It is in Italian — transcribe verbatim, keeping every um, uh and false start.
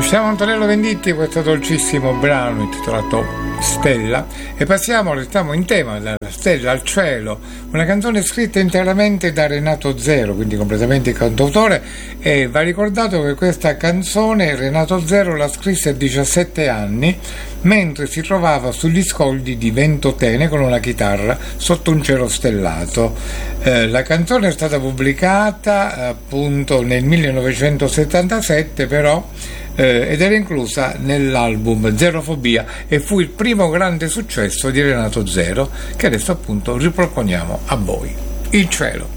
Lasciamo Antonello Venditti questo dolcissimo brano intitolato Stella e passiamo, restiamo in tema dalla stella al cielo, una canzone scritta interamente da Renato Zero, quindi completamente cantautore, e va ricordato che questa canzone Renato Zero la scrisse a diciassette anni mentre si trovava sugli scogli di Ventotene con una chitarra sotto un cielo stellato. Eh, la canzone è stata pubblicata appunto nel millenovecentosettantasette però Eh, ed era inclusa nell'album Zerofobia e fu il primo grande successo di Renato Zero, che adesso appunto riproponiamo a voi. Il cielo.